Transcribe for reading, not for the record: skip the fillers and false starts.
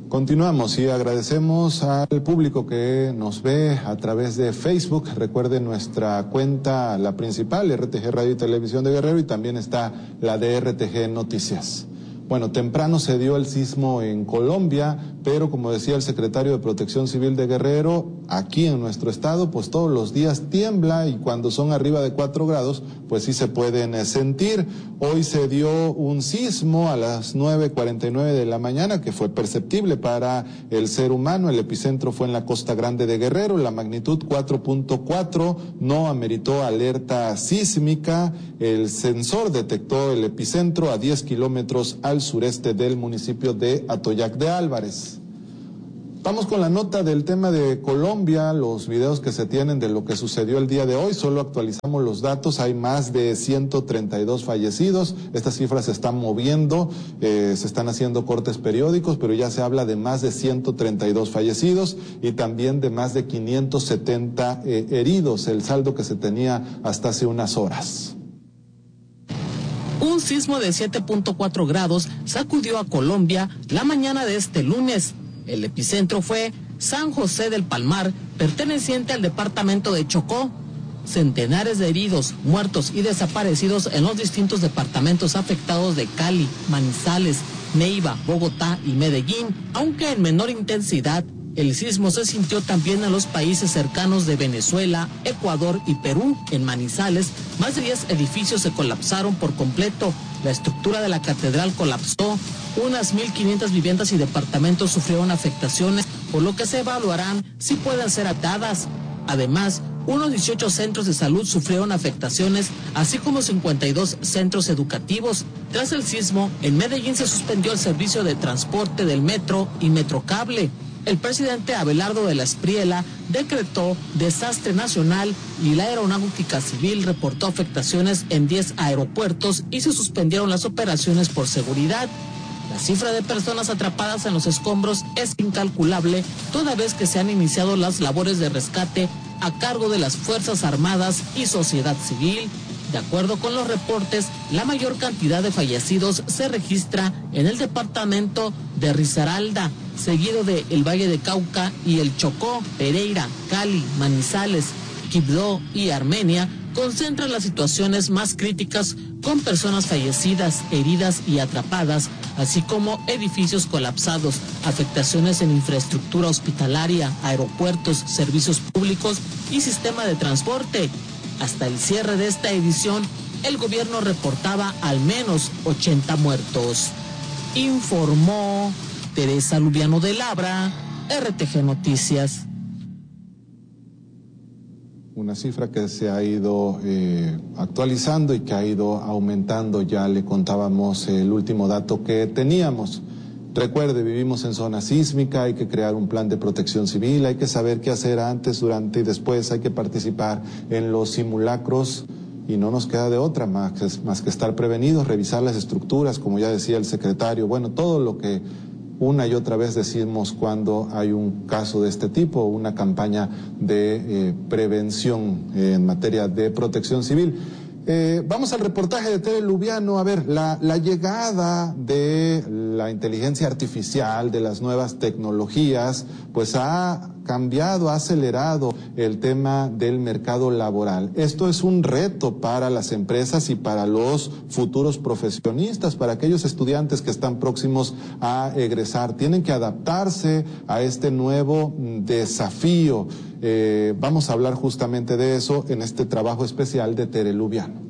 Continuamos y agradecemos al público que nos ve a través de Facebook. Recuerden nuestra cuenta, la principal, RTG Radio y Televisión de Guerrero, y también está la de RTG Noticias. Bueno, temprano se dio el sismo en Colombia, pero como decía el secretario de Protección Civil de Guerrero, aquí en nuestro estado, pues todos los días tiembla, y cuando son arriba de 4 grados, pues sí se pueden sentir. Hoy se dio un sismo a las 9:49 de la mañana, que fue perceptible para el ser humano. El epicentro fue en la Costa Grande de Guerrero, la magnitud 4.4, no ameritó alerta sísmica. El sensor detectó el epicentro a 10 kilómetros al sureste del municipio de Atoyac de Álvarez. Vamos con la nota del tema de Colombia, los videos que se tienen de lo que sucedió el día de hoy. Solo actualizamos los datos, hay más de 132 fallecidos. Estas cifras se están moviendo, se están haciendo cortes periódicos, pero ya se habla de más de 132 fallecidos y también de más de 570 heridos, el saldo que se tenía hasta hace unas horas. Un sismo de 7.4 grados sacudió a Colombia la mañana de este lunes. El epicentro fue San José del Palmar, perteneciente al departamento de Chocó. Centenares de heridos, muertos y desaparecidos en los distintos departamentos afectados de Cali, Manizales, Neiva, Bogotá y Medellín, aunque en menor intensidad. El sismo se sintió también en los países cercanos de Venezuela, Ecuador y Perú. En Manizales, más de 10 edificios se colapsaron por completo. La estructura de la catedral colapsó. Unas 1.500 viviendas y departamentos sufrieron afectaciones, por lo que se evaluarán si pueden ser atadas. Además, unos 18 centros de salud sufrieron afectaciones, así como 52 centros educativos. Tras el sismo, en Medellín se suspendió el servicio de transporte del metro y Metrocable. El presidente Abelardo de la Espriella decretó desastre nacional y la Aeronáutica Civil reportó afectaciones en 10 aeropuertos y se suspendieron las operaciones por seguridad. La cifra de personas atrapadas en los escombros es incalculable, toda vez que se han iniciado las labores de rescate a cargo de las Fuerzas Armadas y sociedad civil. De acuerdo con los reportes, la mayor cantidad de fallecidos se registra en el departamento de Risaralda, seguido de el Valle de Cauca y el Chocó. Pereira, Cali, Manizales, Quibdó y Armenia concentran las situaciones más críticas, con personas fallecidas, heridas y atrapadas, así como edificios colapsados, afectaciones en infraestructura hospitalaria, aeropuertos, servicios públicos y sistema de transporte. Hasta el cierre de esta edición, el gobierno reportaba al menos 80 muertos. Informó Teresa Lubiano de Labra, RTG Noticias. Una cifra que se ha ido actualizando y que ha ido aumentando. Ya le contábamos el último dato que teníamos. Recuerde, vivimos en zona sísmica, hay que crear un plan de protección civil, hay que saber qué hacer antes, durante y después, hay que participar en los simulacros y no nos queda de otra más que estar prevenidos, revisar las estructuras, como ya decía el secretario, bueno, todo lo que una y otra vez decimos cuando hay un caso de este tipo, una campaña de prevención en materia de protección civil. Vamos al reportaje de Tere Lubiano. A ver, la llegada de la inteligencia artificial, de las nuevas tecnologías, pues ha cambiado, ha acelerado el tema del mercado laboral. Esto es un reto para las empresas y para los futuros profesionistas, para aquellos estudiantes que están próximos a egresar. Tienen que adaptarse a este nuevo desafío. Vamos a hablar justamente de eso en este trabajo especial de Tere Lubiano.